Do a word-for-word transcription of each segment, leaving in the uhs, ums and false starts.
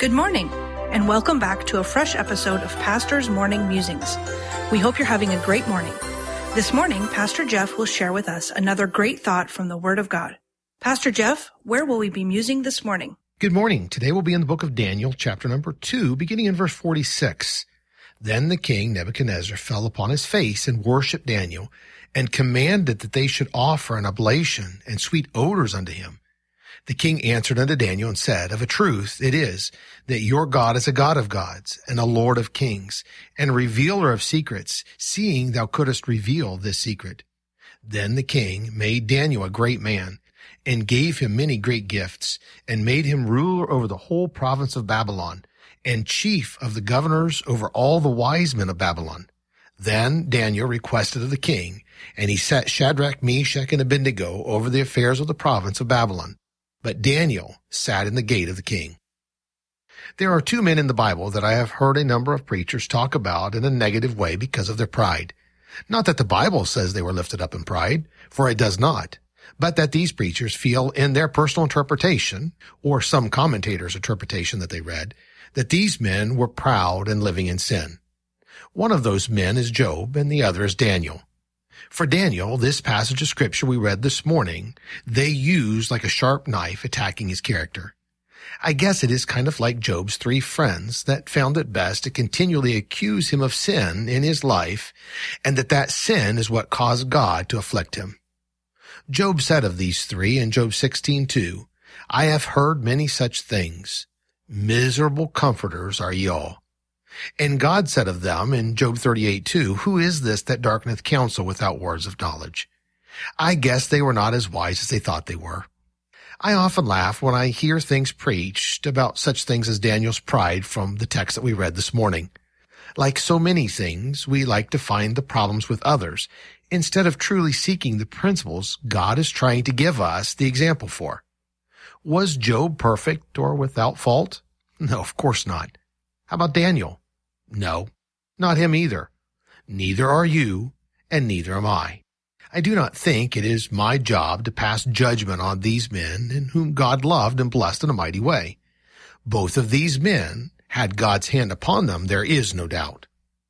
Good morning, and welcome back to a fresh episode of Pastor's Morning Musings. We hope you're having a great morning. This morning, Pastor Jeff will share with us another great thought from the Word of God. Pastor Jeff, where will we be musing this morning? Good morning. Today we'll be in the book of Daniel, chapter number two, beginning in verse forty-six. Then the king Nebuchadnezzar fell upon his face and worshipped Daniel, and commanded that they should offer an oblation and sweet odors unto him. The king answered unto Daniel and said, Of a truth it is that your God is a God of gods, and a Lord of kings, and a revealer of secrets, seeing thou couldest reveal this secret. Then the king made Daniel a great man, and gave him many great gifts, and made him ruler over the whole province of Babylon, and chief of the governors over all the wise men of Babylon. Then Daniel requested of the king, and he set Shadrach, Meshach, and Abednego over the affairs of the province of Babylon. But Daniel sat in the gate of the king. There are two men in the Bible that I have heard a number of preachers talk about in a negative way because of their pride. Not that the Bible says they were lifted up in pride, for it does not, but that these preachers feel in their personal interpretation, or some commentator's interpretation that they read, that these men were proud and living in sin. One of those men is Job, and the other is Daniel. For Daniel, this passage of scripture we read this morning, they use like a sharp knife attacking his character. I guess it is kind of like Job's three friends that found it best to continually accuse him of sin in his life, and that that sin is what caused God to afflict him. Job said of these three in Job sixteen two, I have heard many such things. Miserable comforters are ye all. And God said of them in Job thirty-eight two, Who is this that darkeneth counsel without words of knowledge? I guess they were not as wise as they thought they were. I often laugh when I hear things preached about such things as Daniel's pride from the text that we read this morning. Like so many things, we like to find the problems with others, instead of truly seeking the principles God is trying to give us the example for. Was Job perfect or without fault? No, of course not. How about Daniel? No, not him either. Neither are you, and neither am I. I do not think it is my job to pass judgment on these men in whom God loved and blessed in a mighty way. Both of these men had God's hand upon them, there is no doubt.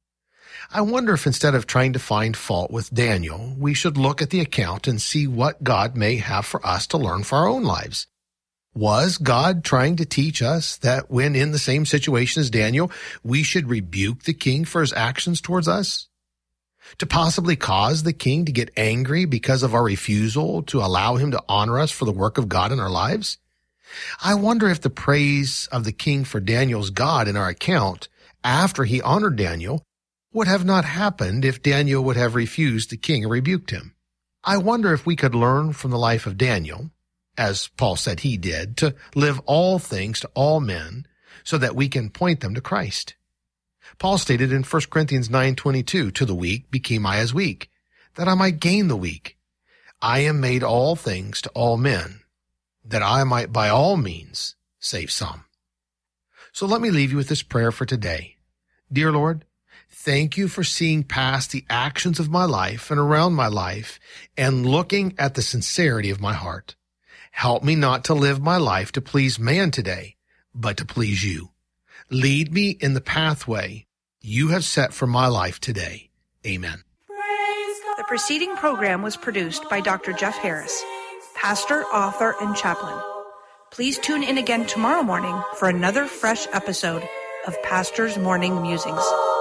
I wonder if instead of trying to find fault with Daniel, we should look at the account and see what God may have for us to learn for our own lives. Was God trying to teach us that when in the same situation as Daniel, we should rebuke the king for his actions towards us? To possibly cause the king to get angry because of our refusal to allow him to honor us for the work of God in our lives? I wonder if the praise of the king for Daniel's God in our account, after he honored Daniel, would have not happened if Daniel would have refused the king and rebuked him. I wonder if we could learn from the life of Daniel, as Paul said he did, to live all things to all men so that we can point them to Christ. Paul stated in First Corinthians nine twenty-two, To the weak became I as weak, that I might gain the weak. I am made all things to all men, that I might by all means save some. So let me leave you with this prayer for today. Dear Lord, thank you for seeing past the actions of my life and around my life and looking at the sincerity of my heart. Help me not to live my life to please man today, but to please you. Lead me in the pathway you have set for my life today. Amen. The preceding program was produced by Doctor Jeff Harris, pastor, author, and chaplain. Please tune in again tomorrow morning for another fresh episode of Pastor's Morning Musings.